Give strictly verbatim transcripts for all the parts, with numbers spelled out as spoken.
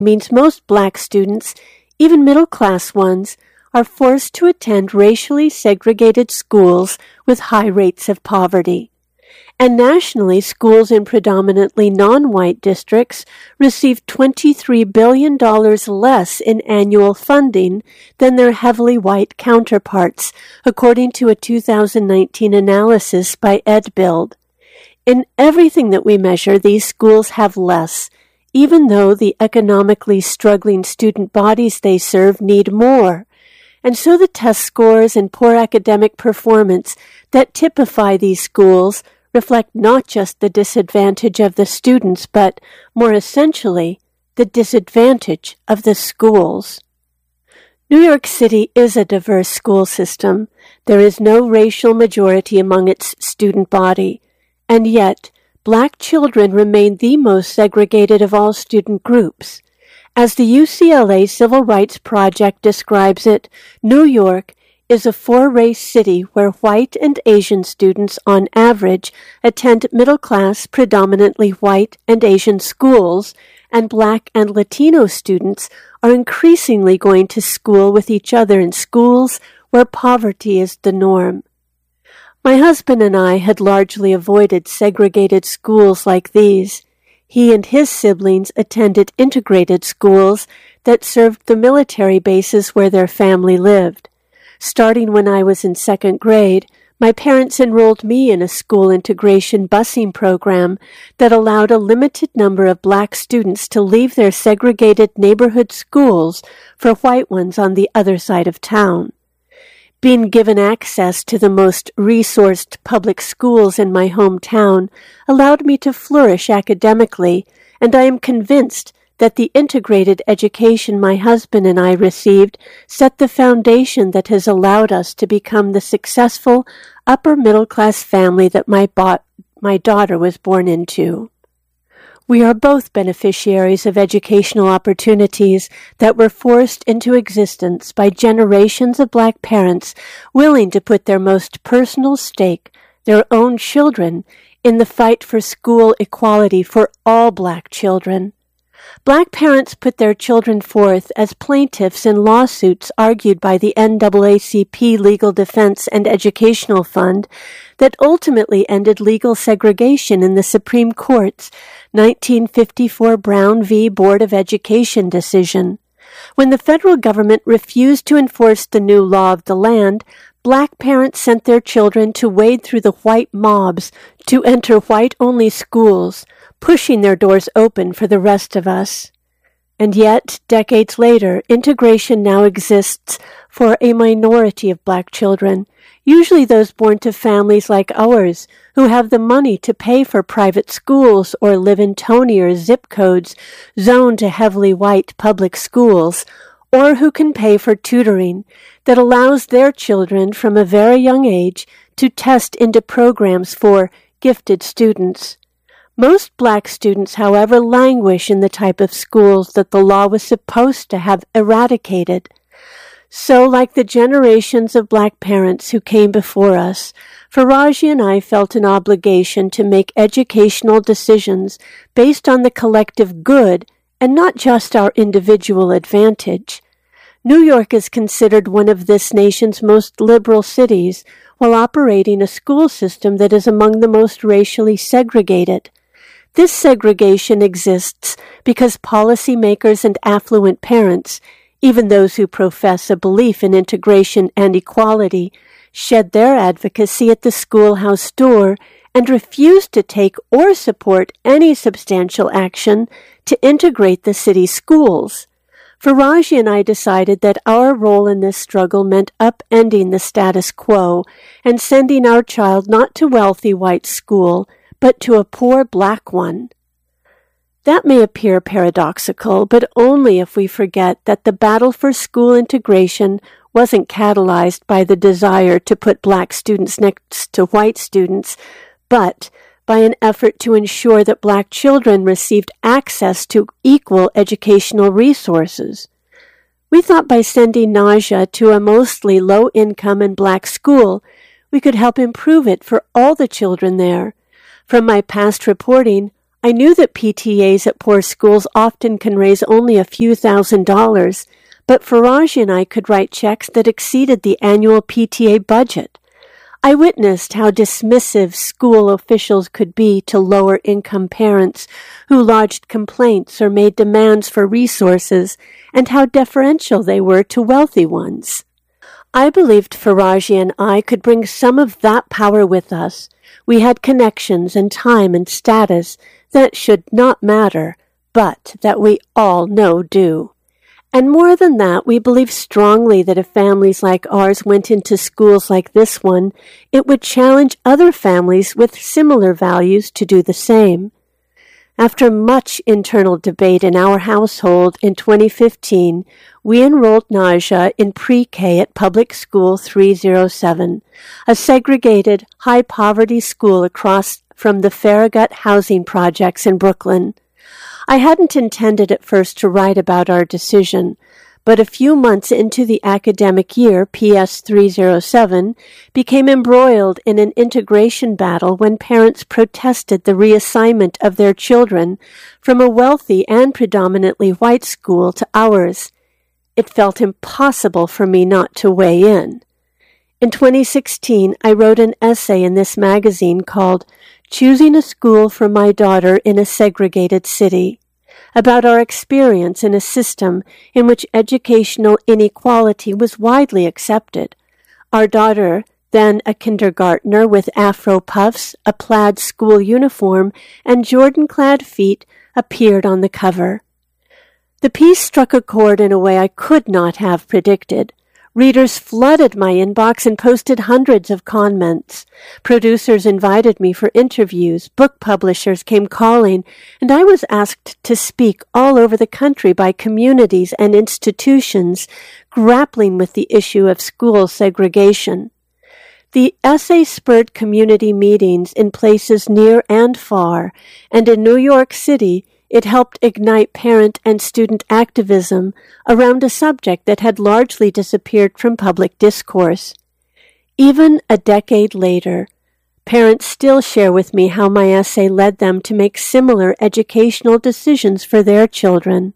means most black students, even middle-class ones, are forced to attend racially segregated schools with high rates of poverty. And nationally, schools in predominantly non-white districts receive twenty-three billion dollars less in annual funding than their heavily white counterparts, according to a two thousand nineteen analysis by EdBuild. In everything that we measure, these schools have less, even though the economically struggling student bodies they serve need more. And so the test scores and poor academic performance that typify these schools reflect not just the disadvantage of the students, but, more essentially, the disadvantage of the schools. New York City is a diverse school system. There is no racial majority among its student body, and yet black children remain the most segregated of all student groups. As the U C L A Civil Rights Project describes it, New York is a four-race city where white and Asian students, on average, attend middle-class, predominantly white and Asian schools, and black and Latino students are increasingly going to school with each other in schools where poverty is the norm. My husband and I had largely avoided segregated schools like these. He and his siblings attended integrated schools that served the military bases where their family lived. Starting when I was in second grade, my parents enrolled me in a school integration busing program that allowed a limited number of black students to leave their segregated neighborhood schools for white ones on the other side of town. Being given access to the most resourced public schools in my hometown allowed me to flourish academically, and I am convinced that the integrated education my husband and I received set the foundation that has allowed us to become the successful upper-middle-class family that my, bo- my daughter was born into. We are both beneficiaries of educational opportunities that were forced into existence by generations of black parents willing to put their most personal stake, their own children, in the fight for school equality for all black children. Black parents put their children forth as plaintiffs in lawsuits argued by the N double A C P Legal Defense and Educational Fund that ultimately ended legal segregation in the Supreme Court's nineteen fifty-four Brown v. Board of Education decision. When the federal government refused to enforce the new law of the land, black parents sent their children to wade through the white mobs to enter white-only schools, pushing their doors open for the rest of us. And yet, decades later, integration now exists for a minority of black children, usually those born to families like ours, who have the money to pay for private schools or live in Tony or zip codes zoned to heavily white public schools, or who can pay for tutoring that allows their children from a very young age to test into programs for gifted students. Most black students, however, languish in the type of schools that the law was supposed to have eradicated. So, like the generations of black parents who came before us, Faraji and I felt an obligation to make educational decisions based on the collective good and not just our individual advantage. New York is considered one of this nation's most liberal cities, while operating a school system that is among the most racially segregated. This segregation exists because policymakers and affluent parents, even those who profess a belief in integration and equality, shed their advocacy at the schoolhouse door and refuse to take or support any substantial action to integrate the city's schools. Faraji and I decided that our role in this struggle meant upending the status quo and sending our child not to wealthy white school, but to a poor black one. That may appear paradoxical, but only if we forget that the battle for school integration wasn't catalyzed by the desire to put black students next to white students, but by an effort to ensure that black children received access to equal educational resources. We thought by sending Naja to a mostly low-income and black school, we could help improve it for all the children there. From my past reporting, I knew that P T As at poor schools often can raise only a few thousand dollars, but Faraji and I could write checks that exceeded the annual P T A budget. I witnessed how dismissive school officials could be to lower-income parents who lodged complaints or made demands for resources, and how deferential they were to wealthy ones. I believed Faraji and I could bring some of that power with us. We had connections and time and status that should not matter, but that we all know do. And more than that, we believe strongly that if families like ours went into schools like this one, it would challenge other families with similar values to do the same. After much internal debate in our household in twenty fifteen, we enrolled Naja in pre-K at Public School three oh seven, a segregated, high-poverty school across from the Farragut housing projects in Brooklyn. I hadn't intended at first to write about our decision, but a few months into the academic year, P S three oh seven became embroiled in an integration battle when parents protested the reassignment of their children from a wealthy and predominantly white school to ours. It felt impossible for me not to weigh in. In twenty sixteen, I wrote an essay in this magazine called Choosing a School for My Daughter in a Segregated City, about our experience in a system in which educational inequality was widely accepted. Our daughter, then a kindergartner with afro puffs, a plaid school uniform, and Jordan-clad feet, appeared on the cover. The piece struck a chord in a way I could not have predicted. Readers flooded my inbox and posted hundreds of comments. Producers invited me for interviews, book publishers came calling, and I was asked to speak all over the country by communities and institutions grappling with the issue of school segregation. The essay spurred community meetings in places near and far, and in New York City, it helped ignite parent and student activism around a subject that had largely disappeared from public discourse. Even a decade later, parents still share with me how my essay led them to make similar educational decisions for their children.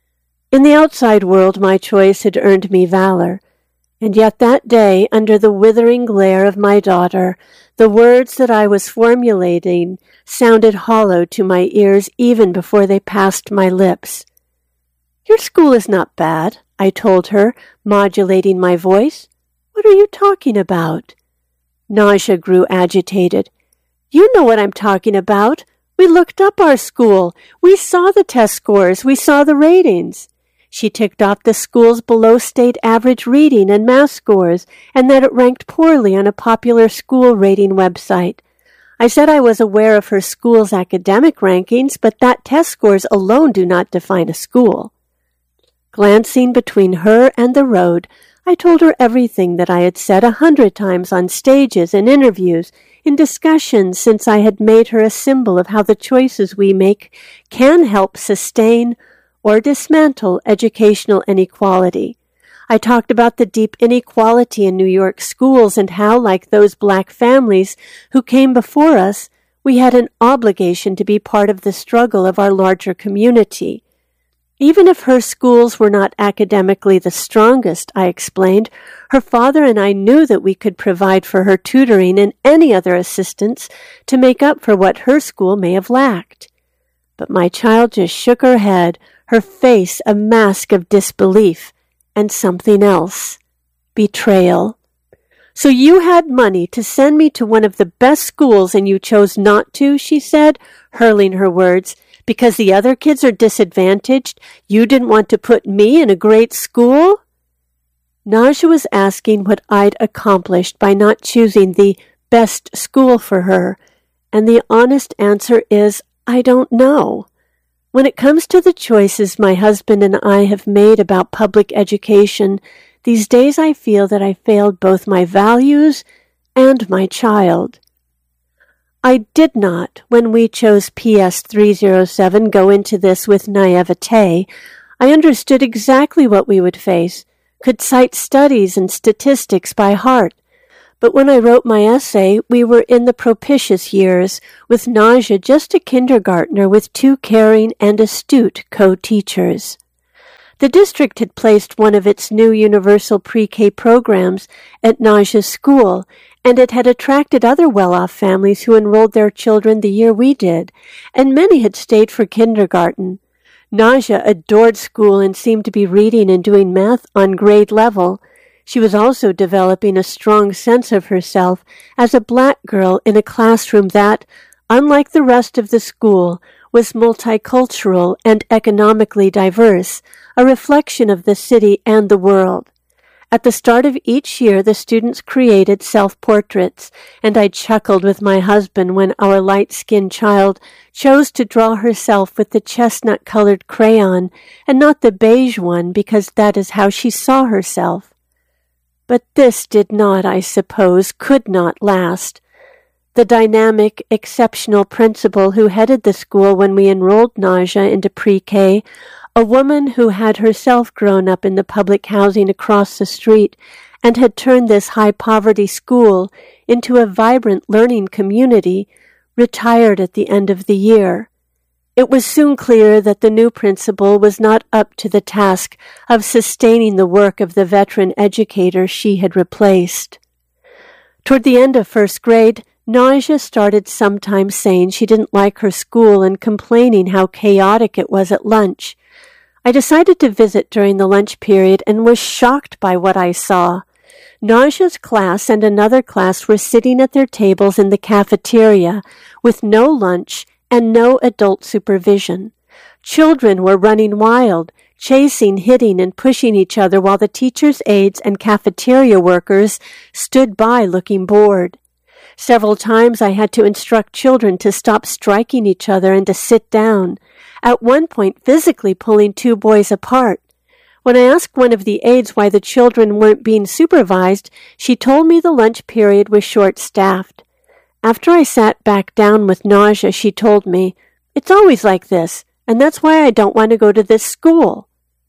In the outside world, my choice had earned me valor, and yet that day, under the withering glare of my daughter, the words that I was formulating sounded hollow to my ears even before they passed my lips. "Your school is not bad," I told her, modulating my voice. "What are you talking about?" Naja grew agitated. "You know what I'm talking about. We looked up our school. We saw the test scores. We saw the ratings." She ticked off the school's below state average reading and math scores, and that it ranked poorly on a popular school rating website. I said I was aware of her school's academic rankings, but that test scores alone do not define a school. Glancing between her and the road, I told her everything that I had said a hundred times on stages and interviews, in discussions since I had made her a symbol of how the choices we make can help sustain or dismantle educational inequality. I talked about the deep inequality in New York schools and how, like those black families who came before us, we had an obligation to be part of the struggle of our larger community. Even if her schools were not academically the strongest, I explained, her father and I knew that we could provide for her tutoring and any other assistance to make up for what her school may have lacked. But my child just shook her head, her face a mask of disbelief, and something else. Betrayal. "So you had money to send me to one of the best schools and you chose not to," she said, hurling her words. "Because the other kids are disadvantaged, you didn't want to put me in a great school?" Naja was asking what I'd accomplished by not choosing the best school for her, and the honest answer is, I don't know. When it comes to the choices my husband and I have made about public education, these days I feel that I failed both my values and my child. I did not, when we chose P S three oh seven, go into this with naivete. I understood exactly what we would face, could cite studies and statistics by heart. But when I wrote my essay, we were in the propitious years, with Naja just a kindergartner with two caring and astute co-teachers. The district had placed one of its new universal pre-K programs at Naja's school, and it had attracted other well-off families who enrolled their children the year we did, and many had stayed for kindergarten. Naja adored school and seemed to be reading and doing math on grade level. She was also developing a strong sense of herself as a black girl in a classroom that, unlike the rest of the school, was multicultural and economically diverse, a reflection of the city and the world. At the start of each year, the students created self-portraits, and I chuckled with my husband when our light-skinned child chose to draw herself with the chestnut-colored crayon and not the beige one because that is how she saw herself. But this did not, I suppose, could not last. The dynamic, exceptional principal who headed the school when we enrolled Naja into pre-K, a woman who had herself grown up in the public housing across the street and had turned this high-poverty school into a vibrant learning community, retired at the end of the year. It was soon clear that the new principal was not up to the task of sustaining the work of the veteran educator she had replaced. Toward the end of first grade, Naja started sometimes saying she didn't like her school and complaining how chaotic it was at lunch. I decided to visit during the lunch period and was shocked by what I saw. Naja's class and another class were sitting at their tables in the cafeteria with no lunch and no adult supervision. Children were running wild, chasing, hitting, and pushing each other while the teachers' aides and cafeteria workers stood by looking bored. Several times I had to instruct children to stop striking each other and to sit down, at one point physically pulling two boys apart. When I asked one of the aides why the children weren't being supervised, she told me the lunch period was short-staffed. After I sat back down with Naja, she told me, "It's always like this, and that's why I don't want to go to this school."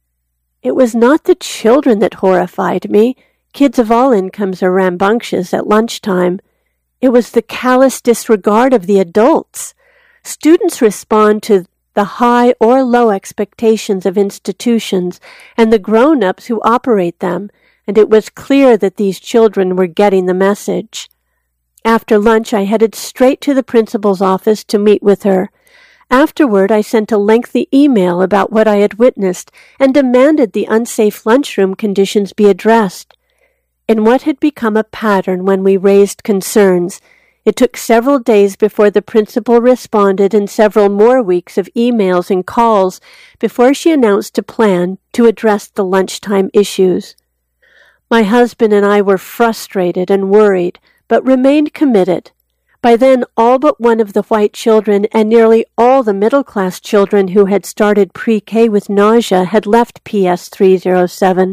It was not the children that horrified me. Kids of all incomes are rambunctious at lunchtime. It was the callous disregard of the adults. Students respond to the high or low expectations of institutions and the grown-ups who operate them, and it was clear that these children were getting the message. After lunch, I headed straight to the principal's office to meet with her. Afterward, I sent a lengthy email about what I had witnessed and demanded the unsafe lunchroom conditions be addressed. In what had become a pattern when we raised concerns, it took several days before the principal responded and several more weeks of emails and calls before she announced a plan to address the lunchtime issues. My husband and I were frustrated and worried, but remained committed. By then, all but one of the white children and nearly all the middle-class children who had started pre-K with Naja had left P S three oh seven.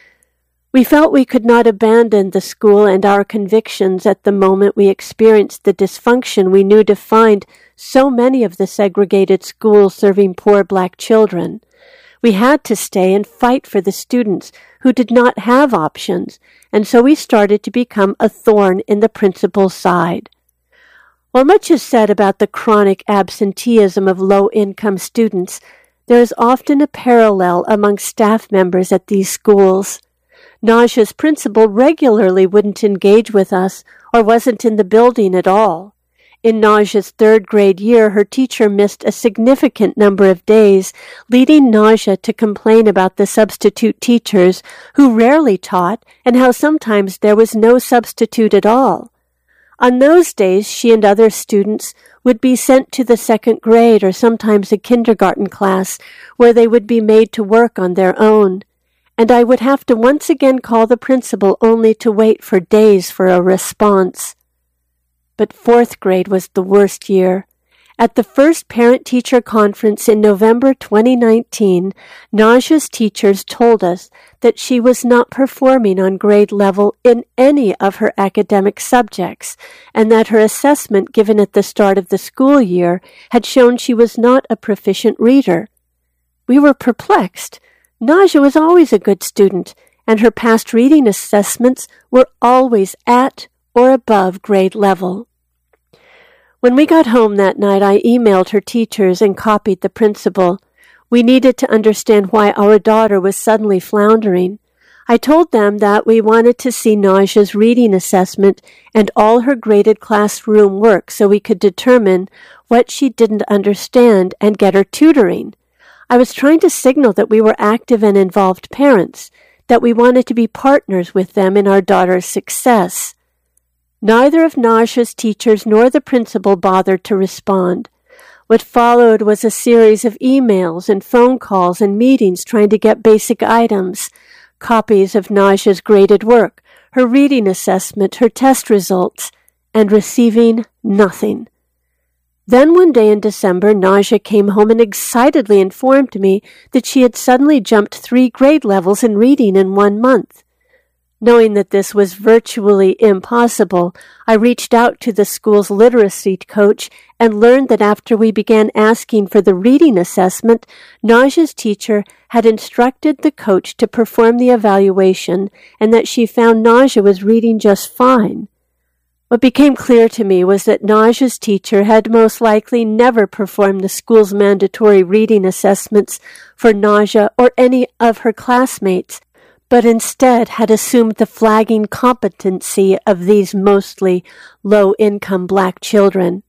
We felt we could not abandon the school and our convictions at the moment we experienced the dysfunction we knew defined so many of the segregated schools serving poor black children. We had to stay and fight for the students who did not have options, and so we started to become a thorn in the principal's side. While much is said about the chronic absenteeism of low-income students, there is often a parallel among staff members at these schools. Naja's principal regularly wouldn't engage with us or wasn't in the building at all. In Naja's third grade year, her teacher missed a significant number of days, leading Naja to complain about the substitute teachers who rarely taught and how sometimes there was no substitute at all. On those days, she and other students would be sent to the second grade or sometimes a kindergarten class where they would be made to work on their own. And I would have to once again call the principal only to wait for days for a response. But fourth grade was the worst year. At the first parent-teacher conference in November twenty nineteen, Naja's teachers told us that she was not performing on grade level in any of her academic subjects, and that her assessment given at the start of the school year had shown she was not a proficient reader. We were perplexed. Naja was always a good student, and her past reading assessments were always at or above grade level. When we got home that night, I emailed her teachers and copied the principal. We needed to understand why our daughter was suddenly floundering. I told them that we wanted to see Naja's reading assessment and all her graded classroom work so we could determine what she didn't understand and get her tutoring. I was trying to signal that we were active and involved parents, that we wanted to be partners with them in our daughter's success. Neither of Naja's teachers nor the principal bothered to respond. What followed was a series of emails and phone calls and meetings trying to get basic items, copies of Naja's graded work, her reading assessment, her test results, and receiving nothing. Then one day in December, Naja came home and excitedly informed me that she had suddenly jumped three grade levels in reading in one month. Knowing that this was virtually impossible, I reached out to the school's literacy coach and learned that after we began asking for the reading assessment, Naja's teacher had instructed the coach to perform the evaluation and that she found Naja was reading just fine. What became clear to me was that Naja's teacher had most likely never performed the school's mandatory reading assessments for Naja or any of her classmates, but instead had assumed the flagging competency of these mostly low-income black children.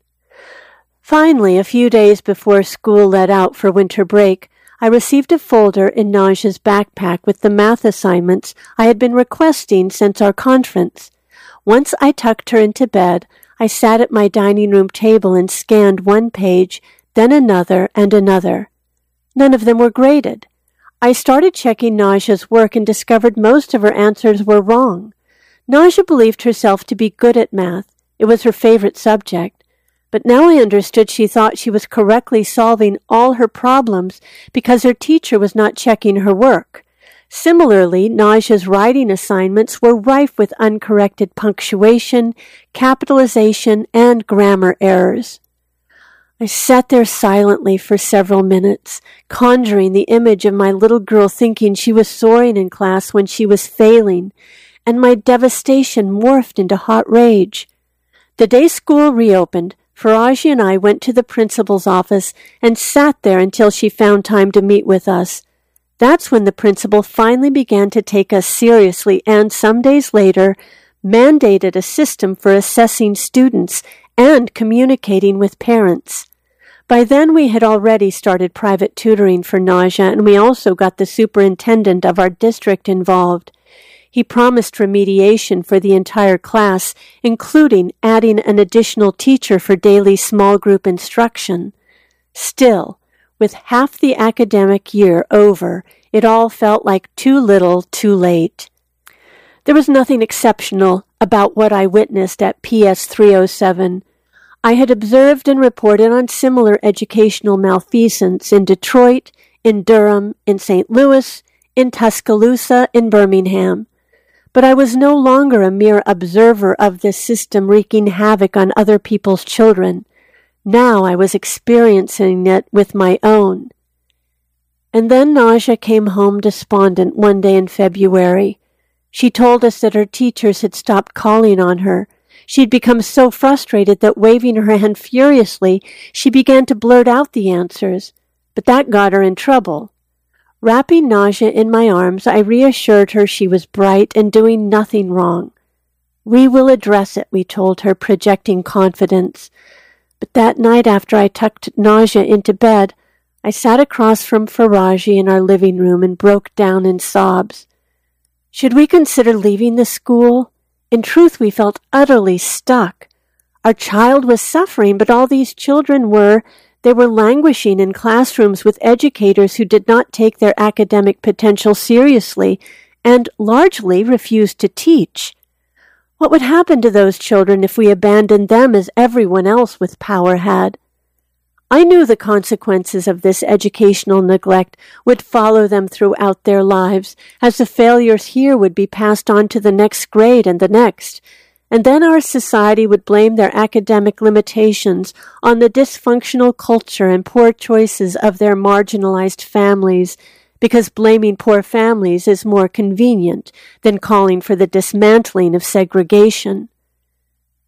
Finally, a few days before school let out for winter break, I received a folder in Naja's backpack with the math assignments I had been requesting since our conference. Once I tucked her into bed, I sat at my dining room table and scanned one page, then another and another. None of them were graded. I started checking Naja's work and discovered most of her answers were wrong. Naja believed herself to be good at math. It was her favorite subject. But now I understood she thought she was correctly solving all her problems because her teacher was not checking her work. Similarly, Naja's writing assignments were rife with uncorrected punctuation, capitalization, and grammar errors. I sat there silently for several minutes, conjuring the image of my little girl thinking she was soaring in class when she was failing, and my devastation morphed into hot rage. The day school reopened, Faraji and I went to the principal's office and sat there until she found time to meet with us. That's when the principal finally began to take us seriously and, some days later, mandated a system for assessing students and communicating with parents. By then, we had already started private tutoring for Naja, and we also got the superintendent of our district involved. He promised remediation for the entire class, including adding an additional teacher for daily small group instruction. Still, with half the academic year over, it all felt like too little, too late. There was nothing exceptional about what I witnessed at P S three oh seven. I had observed and reported on similar educational malfeasance in Detroit, in Durham, in Saint Louis, in Tuscaloosa, in Birmingham. But I was no longer a mere observer of this system wreaking havoc on other people's children. Now I was experiencing it with my own. And then Naja came home despondent one day in February. She told us that her teachers had stopped calling on her. She'd become so frustrated that, waving her hand furiously, she began to blurt out the answers. But that got her in trouble. Wrapping Naja in my arms, I reassured her she was bright and doing nothing wrong. We will address it, we told her, projecting confidence. But that night, after I tucked Naja into bed, I sat across from Faraji in our living room and broke down in sobs. Should we consider leaving the school? In truth, we felt utterly stuck. Our child was suffering, but all these children were, they were languishing in classrooms with educators who did not take their academic potential seriously and largely refused to teach. What would happen to those children if we abandoned them as everyone else with power had? I knew the consequences of this educational neglect would follow them throughout their lives, as the failures here would be passed on to the next grade and the next, and then our society would blame their academic limitations on the dysfunctional culture and poor choices of their marginalized families, because blaming poor families is more convenient than calling for the dismantling of segregation.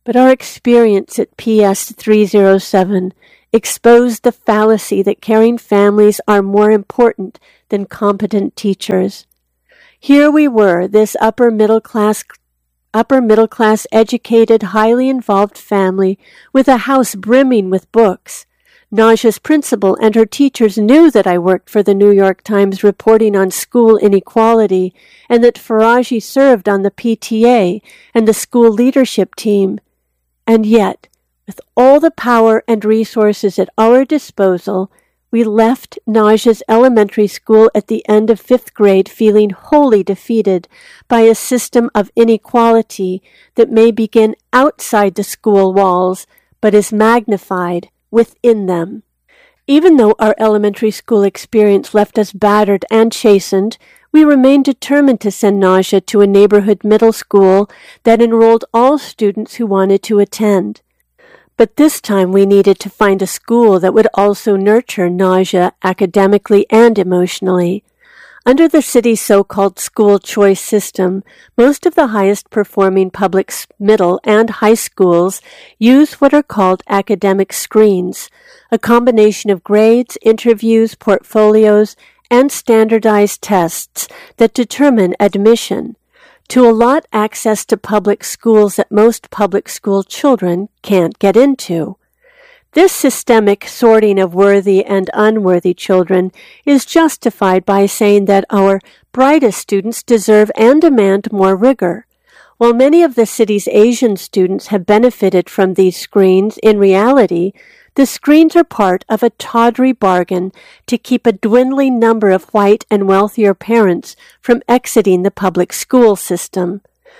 But our experience at P S three oh seven exposed the fallacy that caring families are more important than competent teachers. Here we were, this upper middle class, upper middle class educated, highly involved family with a house brimming with books. Naja's principal and her teachers knew that I worked for the New York Times reporting on school inequality and that Faraji served on the P T A and the school leadership team. And yet, with all the power and resources at our disposal, we left Naja's elementary school at the end of fifth grade feeling wholly defeated by a system of inequality that may begin outside the school walls, but is magnified within them. Even though our elementary school experience left us battered and chastened, we remained determined to send Naja to a neighborhood middle school that enrolled all students who wanted to attend. But this time we needed to find a school that would also nurture Naja academically and emotionally. Under the city's so-called school choice system, most of the highest-performing public middle and high schools use what are called academic screens, a combination of grades, interviews, portfolios, and standardized tests that determine admission, to allot access to public schools that most public school children can't get into. This systemic sorting of worthy and unworthy children is justified by saying that our brightest students deserve and demand more rigor. While many of the city's Asian students have benefited from these screens, in reality, the screens are part of a tawdry bargain to keep a dwindling number of white and wealthier parents from exiting the public school system.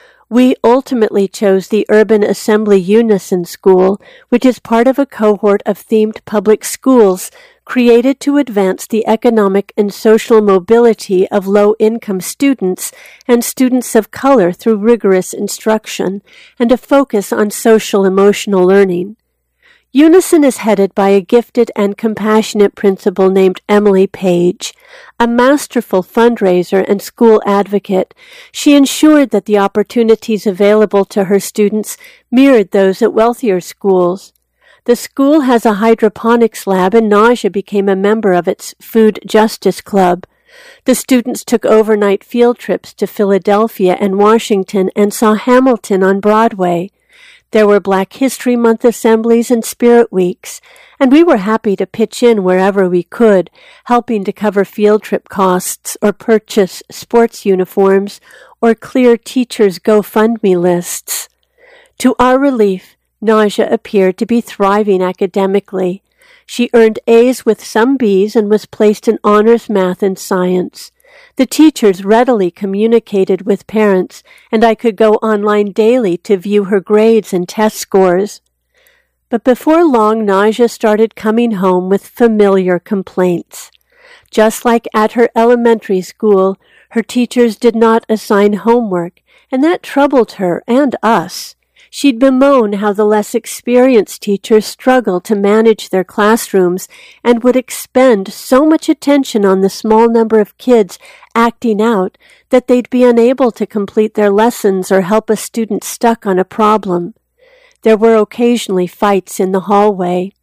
We ultimately chose the Urban Assembly Unison School, which is part of a cohort of themed public schools created to advance the economic and social mobility of low-income students and students of color through rigorous instruction and a focus on social-emotional learning. Unison is headed by a gifted and compassionate principal named Emily Page. A masterful fundraiser and school advocate, she ensured that the opportunities available to her students mirrored those at wealthier schools. The school has a hydroponics lab, and Naja became a member of its Food Justice Club. The students took overnight field trips to Philadelphia and Washington and saw Hamilton on Broadway. There were Black History Month assemblies and Spirit Weeks, and we were happy to pitch in wherever we could, helping to cover field trip costs or purchase sports uniforms or clear teachers' GoFundMe lists. To our relief, Naja appeared to be thriving academically. She earned A's with some B's and was placed in honors math and science. The teachers readily communicated with parents, and I could go online daily to view her grades and test scores. But before long, Naja started coming home with familiar complaints. Just like at her elementary school, her teachers did not assign homework, and that troubled her and us. She'd bemoan how the less experienced teachers struggled to manage their classrooms and would expend so much attention on the small number of kids acting out that they'd be unable to complete their lessons or help a student stuck on a problem. There were occasionally fights in the hallway.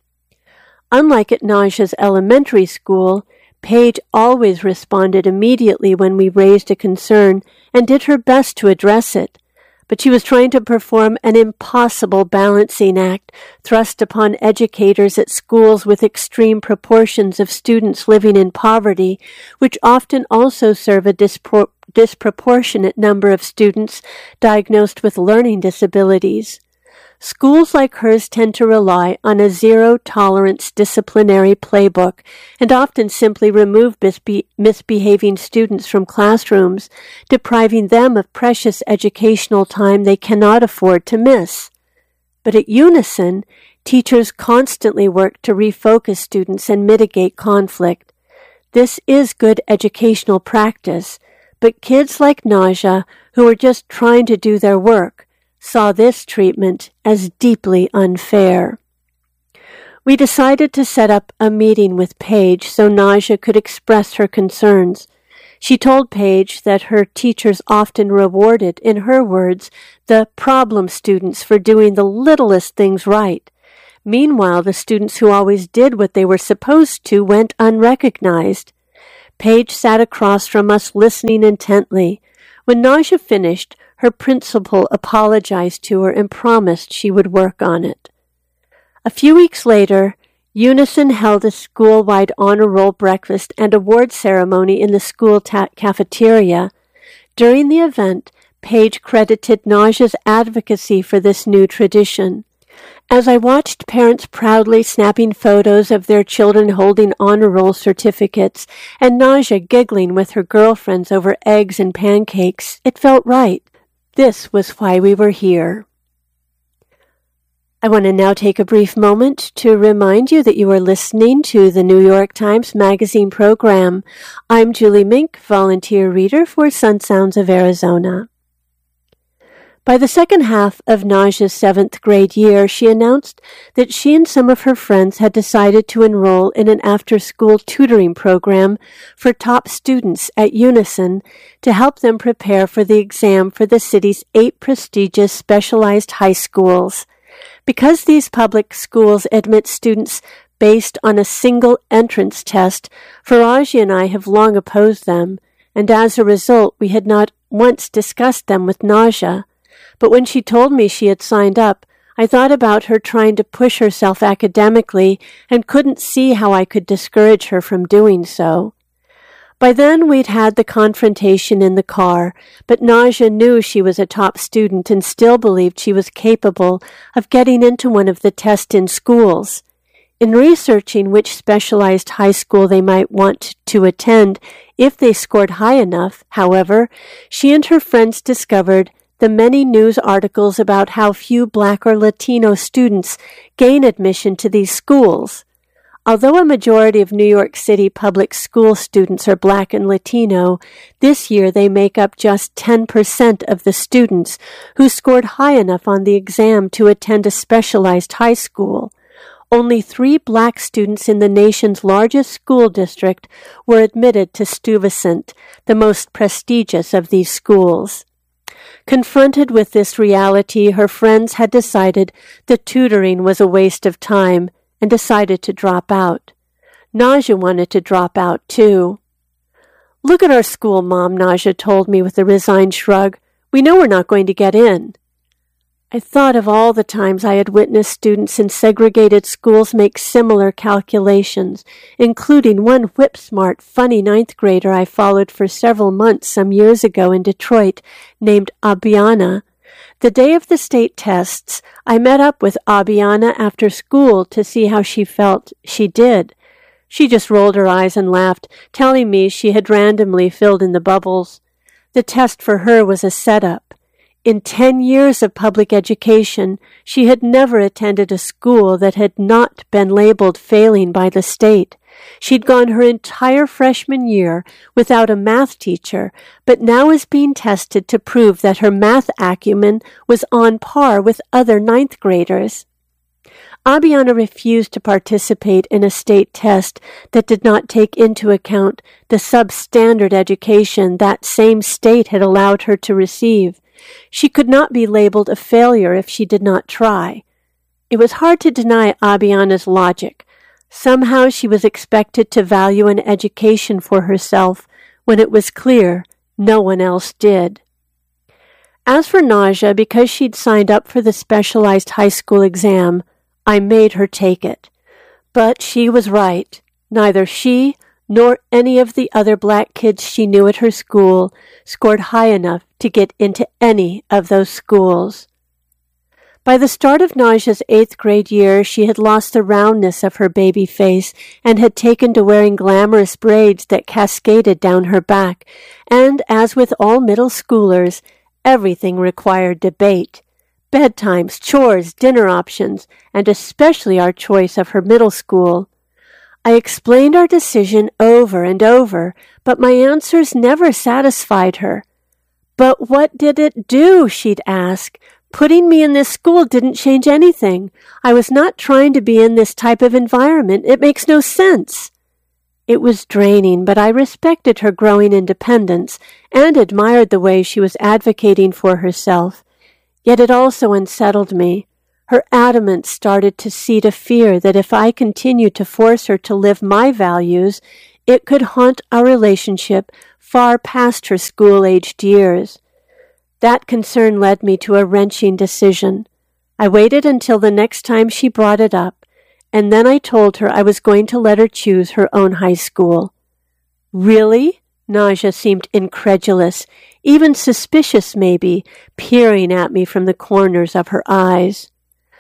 Unlike at Naja's elementary school, Paige always responded immediately when we raised a concern and did her best to address it. But she was trying to perform an impossible balancing act thrust upon educators at schools with extreme proportions of students living in poverty, which often also serve a dispro- disproportionate number of students diagnosed with learning disabilities. Schools like hers tend to rely on a zero-tolerance disciplinary playbook and often simply remove misbe- misbehaving students from classrooms, depriving them of precious educational time they cannot afford to miss. But at Unison, teachers constantly work to refocus students and mitigate conflict. This is good educational practice, but kids like Naja, who are just trying to do their work, saw this treatment as deeply unfair. We decided to set up a meeting with Paige so Naja could express her concerns. She told Paige that her teachers often rewarded, in her words, the problem students for doing the littlest things right. Meanwhile, the students who always did what they were supposed to went unrecognized. Paige sat across from us listening intently. When Naja finished, her principal apologized to her and promised she would work on it. A few weeks later, Unison held a school-wide honor roll breakfast and award ceremony in the school ta- cafeteria. During the event, Paige credited Naja's advocacy for this new tradition. As I watched parents proudly snapping photos of their children holding honor roll certificates and Naja giggling with her girlfriends over eggs and pancakes, it felt right. This was why we were here. I want to now take a brief moment to remind you that you are listening to the New York Times Magazine program. I'm Julie Mink, volunteer reader for Sun Sounds of Arizona. By the second half of Naja's seventh grade year, she announced that she and some of her friends had decided to enroll in an after-school tutoring program for top students at Unison to help them prepare for the exam for the city's eight prestigious specialized high schools. Because these public schools admit students based on a single entrance test, Faraji and I have long opposed them, and as a result, we had not once discussed them with Naja. But when she told me she had signed up, I thought about her trying to push herself academically and couldn't see how I could discourage her from doing so. By then, we'd had the confrontation in the car, but Naja knew she was a top student and still believed she was capable of getting into one of the test-in schools. In researching which specialized high school they might want to attend if they scored high enough, however, she and her friends discovered the many news articles about how few Black or Latino students gain admission to these schools. Although a majority of New York City public school students are Black and Latino, this year they make up just ten percent of the students who scored high enough on the exam to attend a specialized high school. Only three Black students in the nation's largest school district were admitted to Stuyvesant, the most prestigious of these schools. Confronted with this reality, her friends had decided that tutoring was a waste of time and decided to drop out. Naja wanted to drop out, too. "Look at our school, Mom," Naja told me with a resigned shrug. "We know we're not going to get in." I thought of all the times I had witnessed students in segregated schools make similar calculations, including one whip-smart, funny ninth grader I followed for several months some years ago in Detroit named Abiana. The day of the state tests, I met up with Abiana after school to see how she felt she did. She just rolled her eyes and laughed, telling me she had randomly filled in the bubbles. The test for her was a setup. In ten years of public education, she had never attended a school that had not been labeled failing by the state. She'd gone her entire freshman year without a math teacher, but now is being tested to prove that her math acumen was on par with other ninth graders. Abiana refused to participate in a state test that did not take into account the substandard education that same state had allowed her to receive. She could not be labeled a failure if she did not try. It was hard to deny Abiana's logic. Somehow she was expected to value an education for herself when it was clear no one else did. As for Naja, because she'd signed up for the specialized high school exam, I made her take it. But she was right. Neither she nor any of the other Black kids she knew at her school scored high enough to get into any of those schools. By the start of Naja's eighth grade year, she had lost the roundness of her baby face and had taken to wearing glamorous braids that cascaded down her back, and as with all middle schoolers, everything required debate. Bedtimes, chores, dinner options, and especially our choice of her middle school. I explained our decision over and over, but my answers never satisfied her. "But what did it do?" she'd ask. "Putting me in this school didn't change anything. I was not trying to be in this type of environment. It makes no sense." It was draining, but I respected her growing independence and admired the way she was advocating for herself. Yet it also unsettled me. Her adamance started to seed a fear that if I continued to force her to live my values, it could haunt our relationship far past her school-aged years. That concern led me to a wrenching decision. I waited until the next time she brought it up, and then I told her I was going to let her choose her own high school. Really? Naja seemed incredulous, even suspicious maybe, peering at me from the corners of her eyes.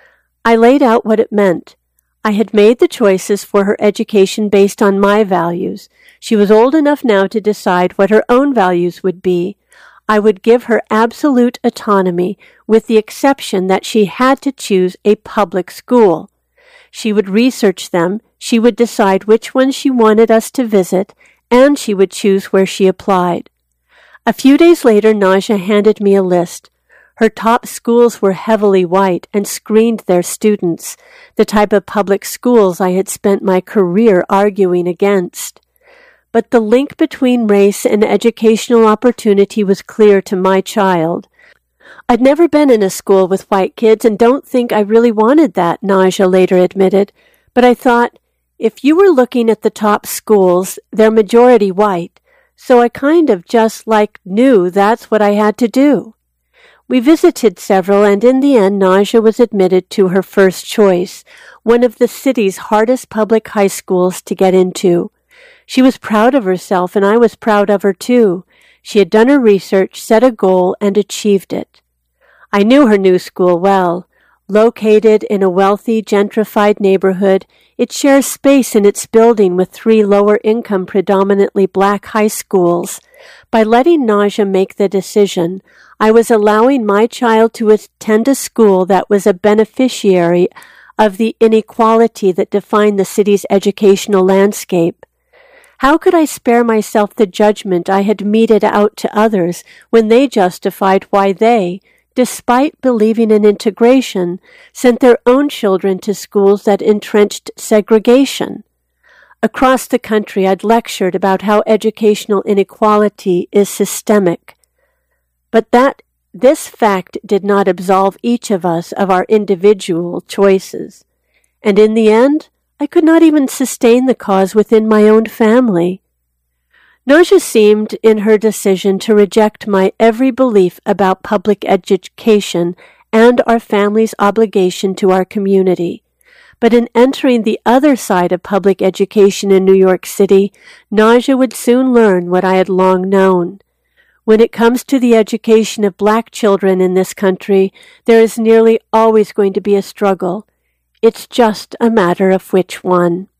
I laid out what it meant. I had made the choices for her education based on my values. She was old enough now to decide what her own values would be. I would give her absolute autonomy, with the exception that she had to choose a public school. She would research them, she would decide which ones she wanted us to visit, and she would choose where she applied. A few days later, Naja handed me a list. Her top schools were heavily white and screened their students, the type of public schools I had spent my career arguing against. But the link between race and educational opportunity was clear to my child. I'd never been in a school with white kids and don't think I really wanted that, Naja later admitted. But I thought, if you were looking at the top schools, they're majority white, so I kind of just like knew that's what I had to do. We visited several, and in the end, Naja was admitted to her first choice, one of the city's hardest public high schools to get into. She was proud of herself, and I was proud of her too. She had done her research, set a goal, and achieved it. I knew her new school well. Located in a wealthy, gentrified neighborhood, it shares space in its building with three lower-income, predominantly black high schools. By letting Naja make the decision, I was allowing my child to attend a school that was a beneficiary of the inequality that defined the city's educational landscape. How could I spare myself the judgment I had meted out to others when they justified why they, despite believing in integration, sent their own children to schools that entrenched segregation? Across the country, I'd lectured about how educational inequality is systemic. But that this fact did not absolve each of us of our individual choices. And in the end, I could not even sustain the cause within my own family. Naja seemed, in her decision, to reject my every belief about public education and our family's obligation to our community. But in entering the other side of public education in New York City, Naja would soon learn what I had long known. When it comes to the education of black children in this country, there is nearly always going to be a struggle. It's just a matter of which one.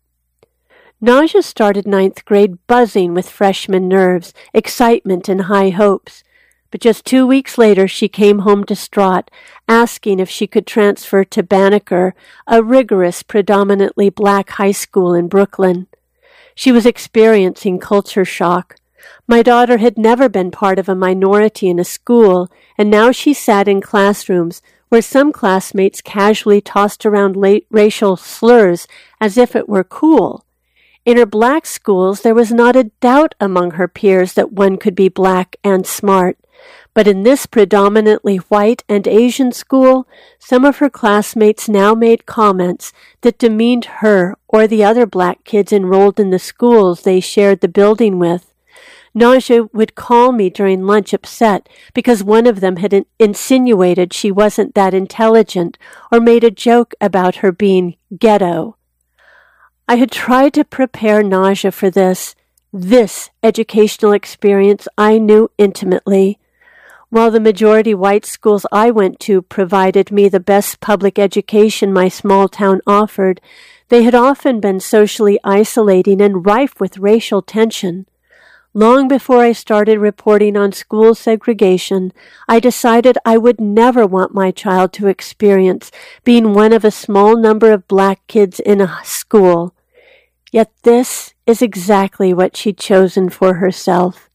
Naja started ninth grade buzzing with freshman nerves, excitement, and high hopes. But just two weeks later, she came home distraught, asking if she could transfer to Banneker, a rigorous, predominantly black high school in Brooklyn. She was experiencing culture shock. My daughter had never been part of a minority in a school, and now she sat in classrooms where some classmates casually tossed around la- racial slurs as if it were cool. In her black schools, there was not a doubt among her peers that one could be black and smart. But in this predominantly white and Asian school, some of her classmates now made comments that demeaned her or the other black kids enrolled in the schools they shared the building with. Naja would call me during lunch upset because one of them had insinuated she wasn't that intelligent or made a joke about her being ghetto. I had tried to prepare Naja for this, this educational experience I knew intimately. While the majority white schools I went to provided me the best public education my small town offered, they had often been socially isolating and rife with racial tension. Long before I started reporting on school segregation, I decided I would never want my child to experience being one of a small number of black kids in a school. Yet this is exactly what she'd chosen for herself.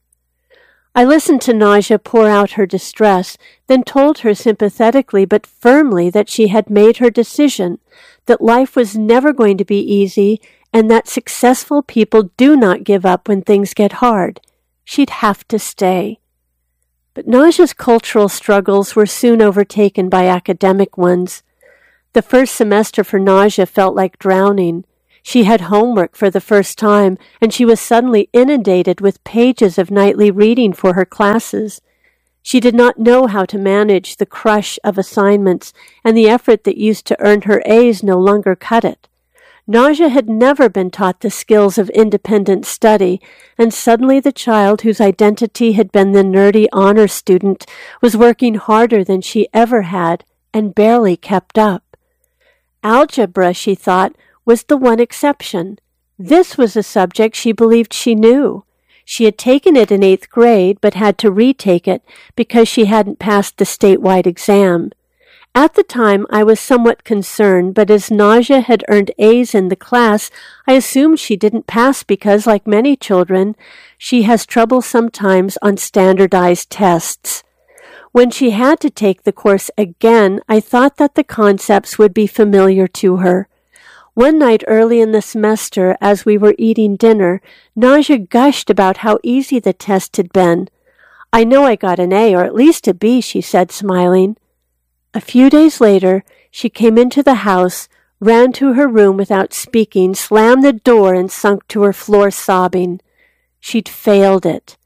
I listened to Naja pour out her distress, then told her sympathetically but firmly that she had made her decision, that life was never going to be easy, and that successful people do not give up when things get hard. She'd have to stay. But Naja's cultural struggles were soon overtaken by academic ones. The first semester for Naja felt like drowning. She had homework for the first time, and she was suddenly inundated with pages of nightly reading for her classes. She did not know how to manage the crush of assignments, and the effort that used to earn her A's no longer cut it. Naja had never been taught the skills of independent study, and suddenly the child whose identity had been the nerdy honor student was working harder than she ever had and barely kept up. Algebra, she thought, was the one exception. This was a subject she believed she knew. She had taken it in eighth grade, but had to retake it because she hadn't passed the statewide exam. At the time, I was somewhat concerned, but as Naja had earned A's in the class, I assumed she didn't pass because, like many children, she has trouble sometimes on standardized tests. When she had to take the course again, I thought that the concepts would be familiar to her. One night early in the semester, as we were eating dinner, Naja gushed about how easy the test had been. "I know I got an A, or at least a B," she said, smiling. A few days later, she came into the house, ran to her room without speaking, slammed the door, and sunk to her floor sobbing. She'd failed it.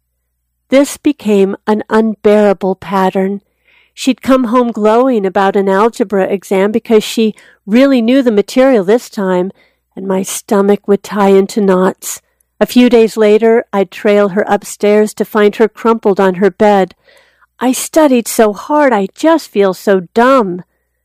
This became an unbearable pattern. She'd come home glowing about an algebra exam because she really knew the material this time, and my stomach would tie into knots. A few days later, I'd trail her upstairs to find her crumpled on her bed. "I studied so hard, I just feel so dumb."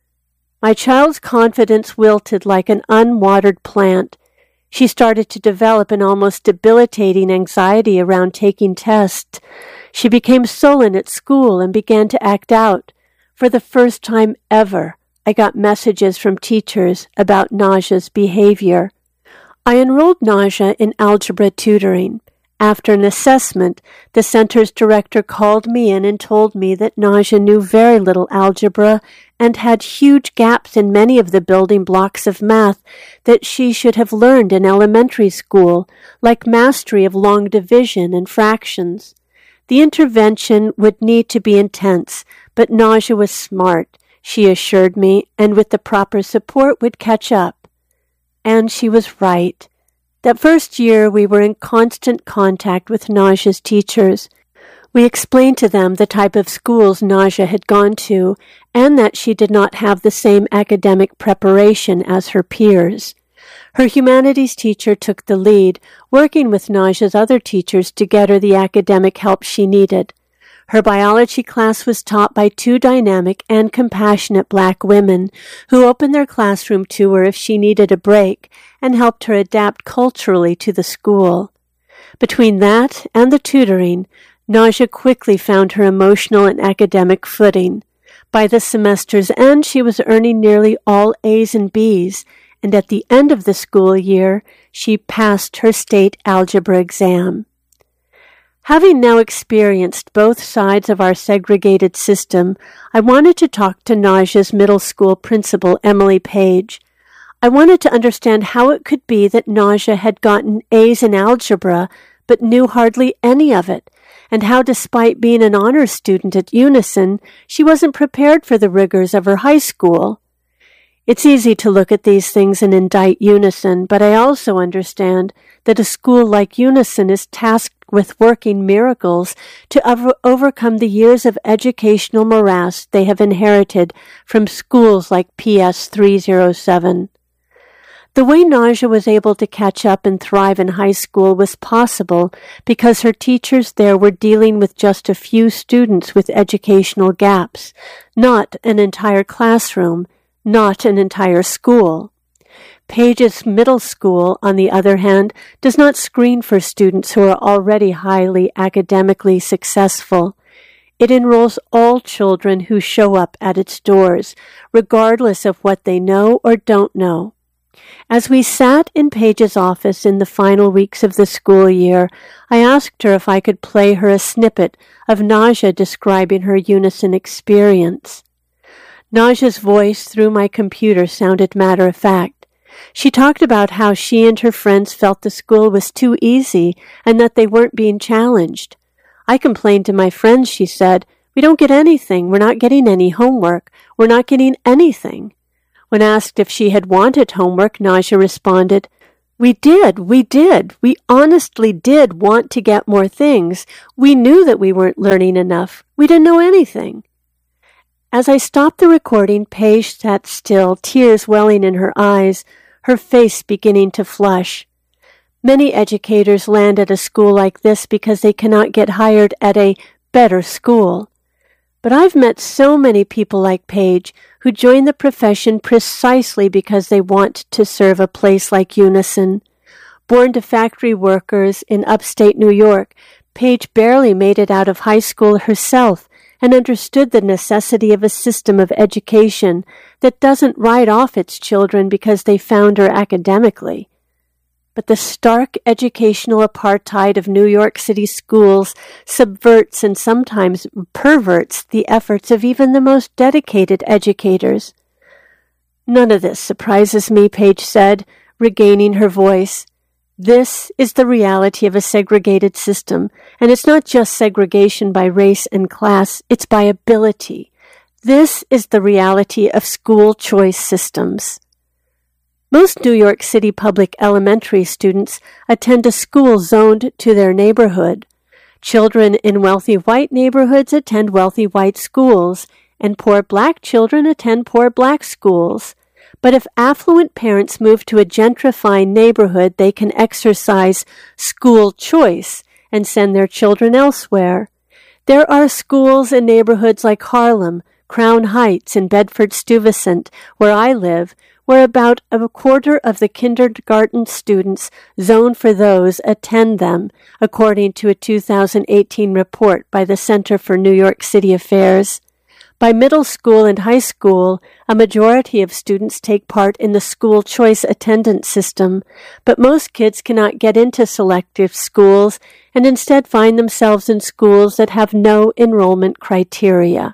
My child's confidence wilted like an unwatered plant. She started to develop an almost debilitating anxiety around taking tests. She became sullen at school and began to act out. For the first time ever, I got messages from teachers about Naja's behavior. I enrolled Naja in algebra tutoring. After an assessment, the center's director called me in and told me that Naja knew very little algebra and had huge gaps in many of the building blocks of math that she should have learned in elementary school, like mastery of long division and fractions. The intervention would need to be intense, but Naja was smart, she assured me, and with the proper support would catch up. And she was right. That first year, we were in constant contact with Naja's teachers. We explained to them the type of schools Naja had gone to, and that she did not have the same academic preparation as her peers. Her humanities teacher took the lead, working with Naja's other teachers to get her the academic help she needed. Her biology class was taught by two dynamic and compassionate black women who opened their classroom to her if she needed a break and helped her adapt culturally to the school. Between that and the tutoring, Naja quickly found her emotional and academic footing. By the semester's end, she was earning nearly all A's and B's, and at the end of the school year, she passed her state algebra exam. Having now experienced both sides of our segregated system, I wanted to talk to Naja's middle school principal, Emily Page. I wanted to understand how it could be that Naja had gotten A's in algebra but knew hardly any of it, and how despite being an honors student at Unison, she wasn't prepared for the rigors of her high school. It's easy to look at these things and indict Unison, but I also understand that a school like Unison is tasked with working miracles to over- overcome the years of educational morass they have inherited from schools like P S three oh seven. The way Naja was able to catch up and thrive in high school was possible because her teachers there were dealing with just a few students with educational gaps, not an entire classroom, not an entire school. Page's middle school, on the other hand, does not screen for students who are already highly academically successful. It enrolls all children who show up at its doors, regardless of what they know or don't know. As we sat in Page's office in the final weeks of the school year, I asked her if I could play her a snippet of Naja describing her Unison experience. Naja's voice through my computer sounded matter-of-fact. She talked about how she and her friends felt the school was too easy and that they weren't being challenged. I complained to my friends, she said, we don't get anything. We're not getting any homework. We're not getting anything. When asked if she had wanted homework, Naja responded, We did, we did. We honestly did want to get more things. We knew that we weren't learning enough. We didn't know anything. As I stopped the recording, Paige sat still, tears welling in her eyes, her face beginning to flush. Many educators land at a school like this because they cannot get hired at a better school. But I've met so many people like Paige who join the profession precisely because they want to serve a place like Unison. Born to factory workers in upstate New York, Paige barely made it out of high school herself and understood the necessity of a system of education that doesn't write off its children because they founder academically. But the stark educational apartheid of New York City schools subverts and sometimes perverts the efforts of even the most dedicated educators. None of this surprises me, Paige said, regaining her voice. This is the reality of a segregated system, and it's not just segregation by race and class, it's by ability. This is the reality of school choice systems. Most New York City public elementary students attend a school zoned to their neighborhood. Children in wealthy white neighborhoods attend wealthy white schools, and poor black children attend poor black schools. But if affluent parents move to a gentrifying neighborhood, they can exercise school choice and send their children elsewhere. There are schools in neighborhoods like Harlem, Crown Heights, and Bedford-Stuyvesant, where I live, where about a quarter of the kindergarten students zoned for those attend them, according to a two thousand eighteen report by the Center for New York City Affairs. By middle school and high school, a majority of students take part in the school choice attendance system, but most kids cannot get into selective schools and instead find themselves in schools that have no enrollment criteria.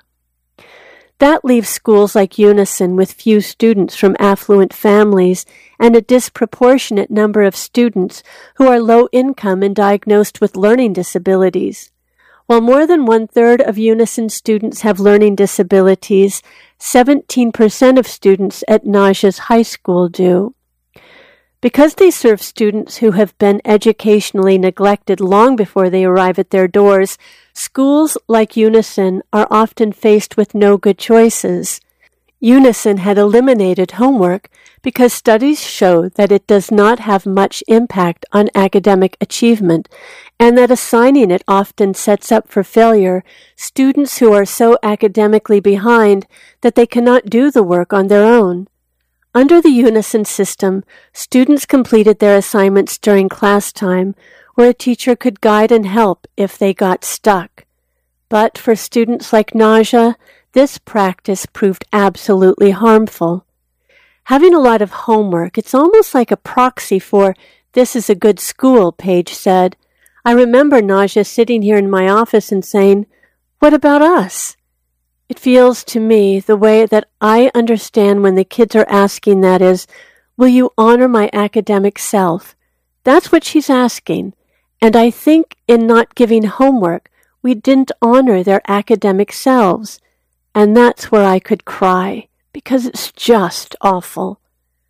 That leaves schools like Unison with few students from affluent families and a disproportionate number of students who are low income and diagnosed with learning disabilities. While more than one-third of Unison students have learning disabilities, seventeen percent of students at Naja's high school do. Because they serve students who have been educationally neglected long before they arrive at their doors, schools like Unison are often faced with no good choices. Unison had eliminated homework because studies show that it does not have much impact on academic achievement, and that assigning it often sets up for failure students who are so academically behind that they cannot do the work on their own. Under the Unison system, students completed their assignments during class time, where a teacher could guide and help if they got stuck. But for students like Naja, this practice proved absolutely harmful. Having a lot of homework, it's almost like a proxy for, this is a good school, Paige said. I remember Naja sitting here in my office and saying, what about us? It feels to me the way that I understand when the kids are asking that is, will you honor my academic self? That's what she's asking. And I think in not giving homework, we didn't honor their academic selves. And that's where I could cry, because it's just awful.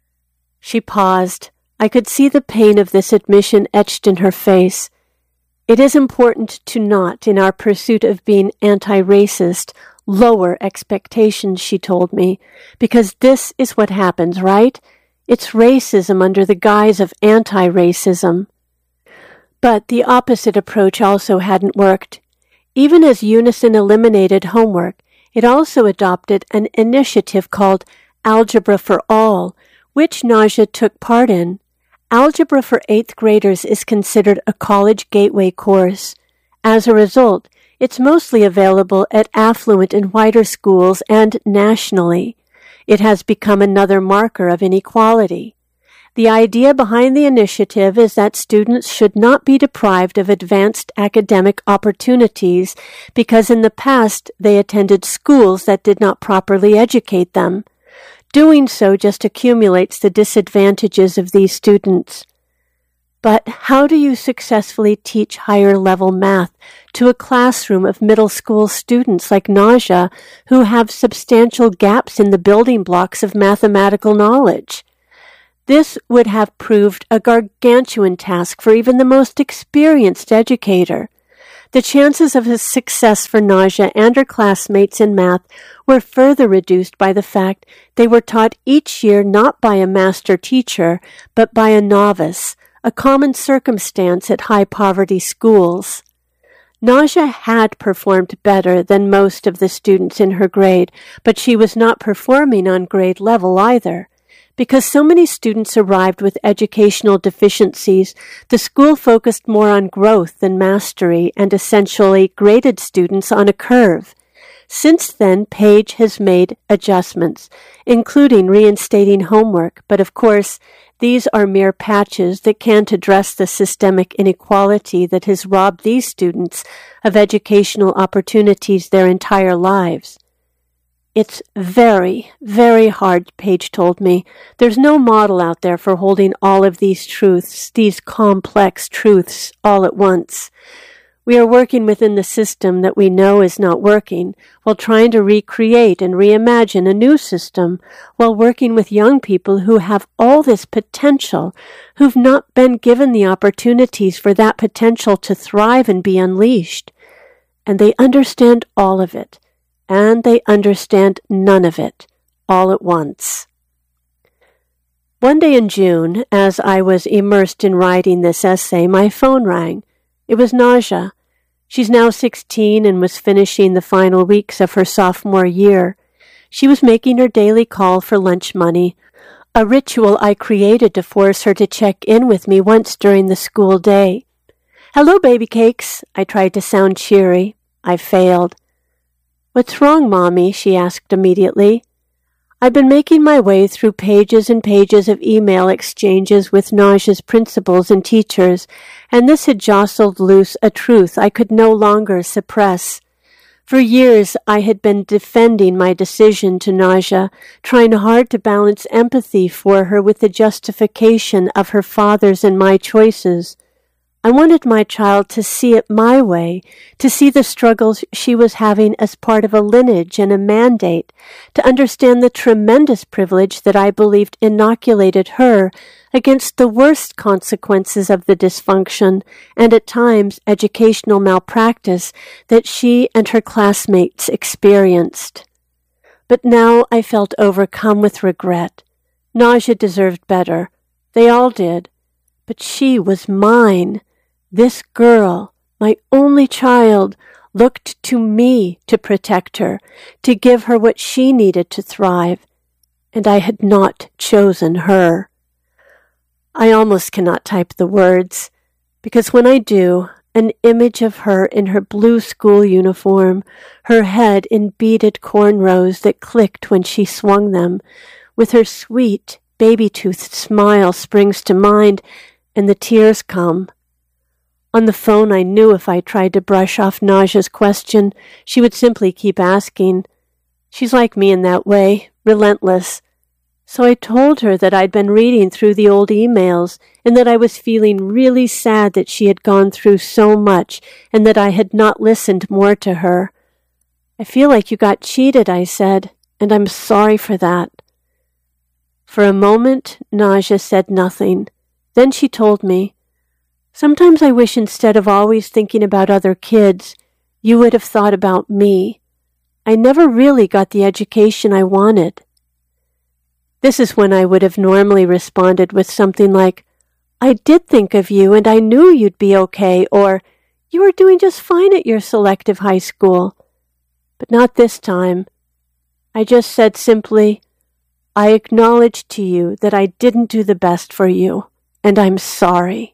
She paused. I could see the pain of this admission etched in her face. It is important to not, in our pursuit of being anti-racist, lower expectations, she told me, because this is what happens, right? It's racism under the guise of anti-racism. But the opposite approach also hadn't worked. Even as Unison eliminated homework, it also adopted an initiative called Algebra for All, which Naja took part in. Algebra for eighth graders is considered a college gateway course. As a result, it's mostly available at affluent and whiter schools and nationally. It has become another marker of inequality. The idea behind the initiative is that students should not be deprived of advanced academic opportunities because in the past they attended schools that did not properly educate them. Doing so just accumulates the disadvantages of these students. But how do you successfully teach higher-level math to a classroom of middle school students like Naja who have substantial gaps in the building blocks of mathematical knowledge? This would have proved a gargantuan task for even the most experienced educator. The chances of a success for Naja and her classmates in math were further reduced by the fact they were taught each year not by a master teacher, but by a novice, a common circumstance at high-poverty schools. Naja had performed better than most of the students in her grade, but she was not performing on grade level either. Because so many students arrived with educational deficiencies, the school focused more on growth than mastery and essentially graded students on a curve. Since then, Page has made adjustments, including reinstating homework, but of course, these are mere patches that can't address the systemic inequality that has robbed these students of educational opportunities their entire lives. It's very, very hard, Page told me. There's no model out there for holding all of these truths, these complex truths, all at once. We are working within the system that we know is not working, while trying to recreate and reimagine a new system, while working with young people who have all this potential, who've not been given the opportunities for that potential to thrive and be unleashed. And they understand all of it. And they understand none of it, all at once. One day in June, as I was immersed in writing this essay, my phone rang. It was Naja. She's now sixteen and was finishing the final weeks of her sophomore year. She was making her daily call for lunch money, a ritual I created to force her to check in with me once during the school day. "Hello, baby cakes," I tried to sound cheery. I failed. "What's wrong, Mommy?" she asked immediately. I'd been making my way through pages and pages of email exchanges with Naja's principals and teachers, and this had jostled loose a truth I could no longer suppress. For years I had been defending my decision to Naja, trying hard to balance empathy for her with the justification of her father's and my choices. I wanted my child to see it my way, to see the struggles she was having as part of a lineage and a mandate, to understand the tremendous privilege that I believed inoculated her against the worst consequences of the dysfunction and at times educational malpractice that she and her classmates experienced. But now I felt overcome with regret. Naja deserved better. They all did. But she was mine. This girl, my only child, looked to me to protect her, to give her what she needed to thrive, and I had not chosen her. I almost cannot type the words, because when I do, an image of her in her blue school uniform, her head in beaded cornrows that clicked when she swung them, with her sweet, baby-toothed smile springs to mind, and the tears come. On the phone, I knew if I tried to brush off Naja's question, she would simply keep asking. She's like me in that way, relentless. So I told her that I'd been reading through the old emails and that I was feeling really sad that she had gone through so much and that I had not listened more to her. "I feel like you got cheated," I said, "and I'm sorry for that." For a moment, Naja said nothing. Then she told me, "Sometimes I wish instead of always thinking about other kids, you would have thought about me. I never really got the education I wanted." This is when I would have normally responded with something like, "I did think of you and I knew you'd be okay," or "You were doing just fine at your selective high school." But not this time. I just said simply, "I acknowledge to you that I didn't do the best for you, and I'm sorry."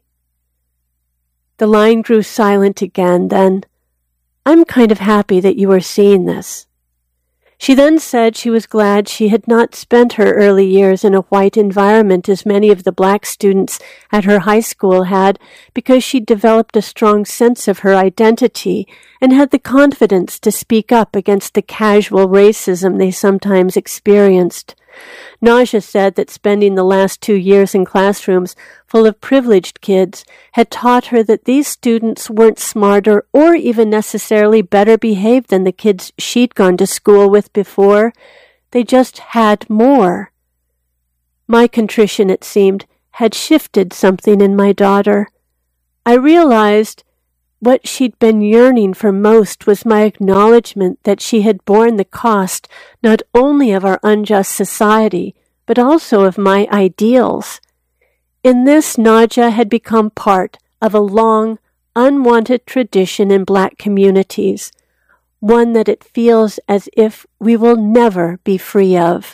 The line grew silent again, then, "I'm kind of happy that you are seeing this." She then said she was glad she had not spent her early years in a white environment as many of the black students at her high school had, because she developed a strong sense of her identity and had the confidence to speak up against the casual racism they sometimes experienced. Naja said that spending the last two years in classrooms full of privileged kids had taught her that these students weren't smarter or even necessarily better behaved than the kids she'd gone to school with before. They just had more. My contrition, it seemed, had shifted something in my daughter. I realized what she'd been yearning for most was my acknowledgement that she had borne the cost not only of our unjust society, but also of my ideals. In this, Naja had become part of a long, unwanted tradition in Black communities, one that it feels as if we will never be free of.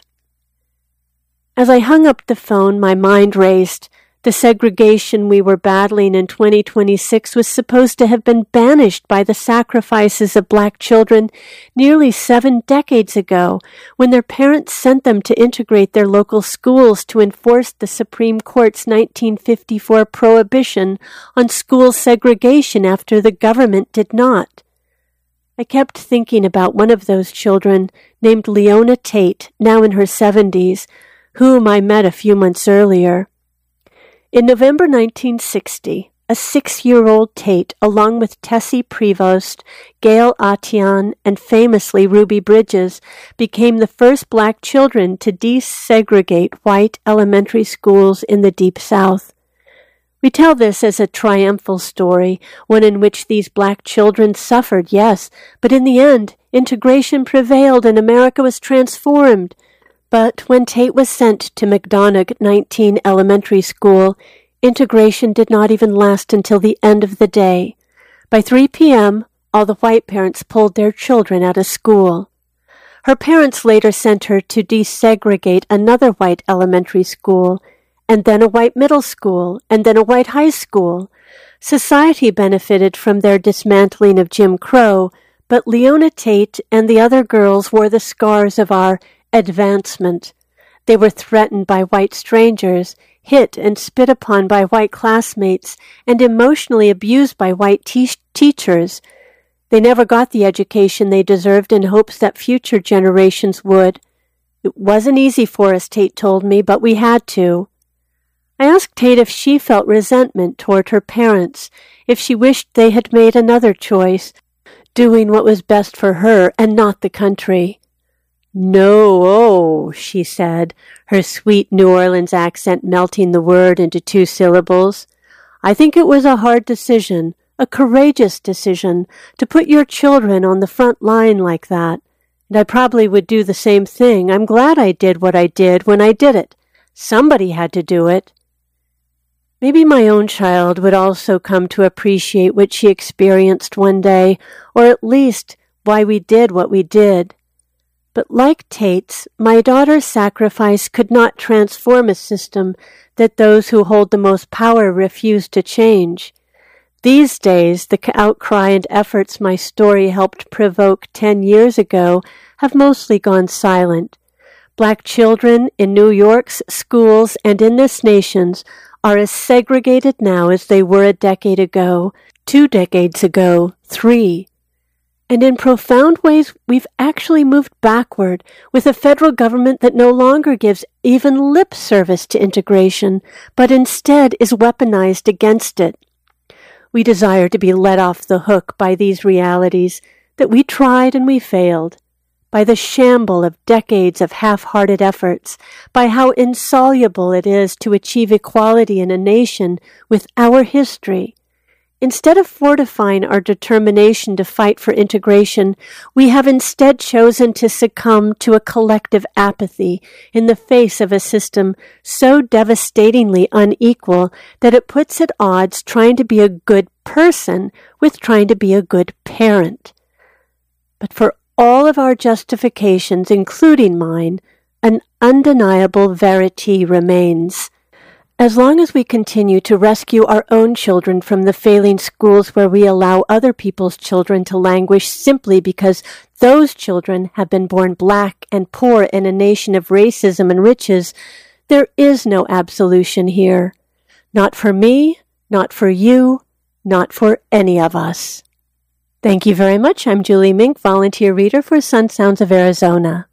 As I hung up the phone, my mind raced. The segregation we were battling in twenty twenty-six was supposed to have been banished by the sacrifices of Black children nearly seven decades ago, when their parents sent them to integrate their local schools to enforce the Supreme Court's nineteen fifty-four prohibition on school segregation after the government did not. I kept thinking about one of those children named Leona Tate, now in her seventies, whom I met a few months earlier. In November nineteen sixty, a six-year-old Tate, along with Tessie Prevost, Gail Atian, and famously Ruby Bridges, became the first Black children to desegregate white elementary schools in the Deep South. We tell this as a triumphal story, one in which these Black children suffered, yes, but in the end, integration prevailed and America was transformed. But when Tate was sent to McDonough nineteen Elementary School, integration did not even last until the end of the day. By three p.m., all the white parents pulled their children out of school. Her parents later sent her to desegregate another white elementary school, and then a white middle school, and then a white high school. Society benefited from their dismantling of Jim Crow, but Leona Tate and the other girls wore the scars of our advancement. They were threatened by white strangers, hit and spit upon by white classmates, and emotionally abused by white te- teachers. They never got the education they deserved in hopes that future generations would. It wasn't easy for us, Tate told me, but we had to. I asked Tate if she felt resentment toward her parents, if she wished they had made another choice, doing what was best for her and not the country. No, oh, she said, her sweet New Orleans accent melting the word into two syllables. I think it was a hard decision, a courageous decision, to put your children on the front line like that. And I probably would do the same thing. I'm glad I did what I did when I did it. Somebody had to do it. Maybe my own child would also come to appreciate what she experienced one day, or at least why we did what we did. But like Tate's, my daughter's sacrifice could not transform a system that those who hold the most power refuse to change. These days, the outcry and efforts my story helped provoke ten years ago have mostly gone silent. Black children in New York's schools and in this nation's are as segregated now as they were a decade ago, two decades ago, three. And in profound ways, we've actually moved backward with a federal government that no longer gives even lip service to integration, but instead is weaponized against it. We desire to be let off the hook by these realities that we tried and we failed, by the shamble of decades of half-hearted efforts, by how insoluble it is to achieve equality in a nation with our history. Instead of fortifying our determination to fight for integration, we have instead chosen to succumb to a collective apathy in the face of a system so devastatingly unequal that it puts at odds trying to be a good person with trying to be a good parent. But for all of our justifications, including mine, an undeniable verity remains. As long as we continue to rescue our own children from the failing schools where we allow other people's children to languish simply because those children have been born black and poor in a nation of racism and riches, there is no absolution here. Not for me, not for you, not for any of us. Thank you very much. I'm Julie Mink, volunteer reader for Sun Sounds of Arizona.